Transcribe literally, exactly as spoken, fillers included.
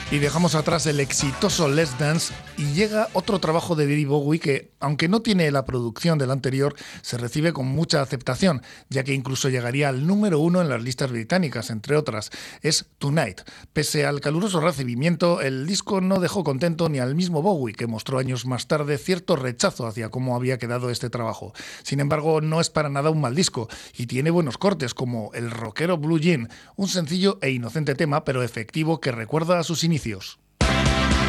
Y dejamos atrás el exitoso Let's Dance y llega otro trabajo de David Bowie que, aunque no tiene la producción del anterior, se recibe con mucha aceptación, ya que incluso llegaría al número uno en las listas británicas, entre otras. Es Tonight. Pese al caluroso recibimiento, el disco no dejó contento ni al mismo Bowie, que mostró años más tarde cierto rechazo hacia cómo había quedado este trabajo. Sin embargo, no es para nada un mal disco y tiene buenos cortes, como el rockero Blue Jean, un sencillo e inocente tema, pero efectivo que recuerda a sus inicios.